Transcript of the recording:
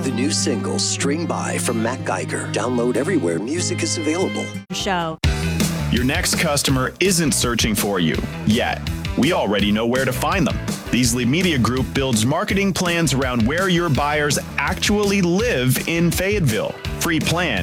The new single, String By from Matt Geiger. Download everywhere music is available. Show. Your next customer isn't searching for you yet. We already know where to find them. Beasley Media Group builds marketing plans around where your buyers actually live in Fayetteville. Free plan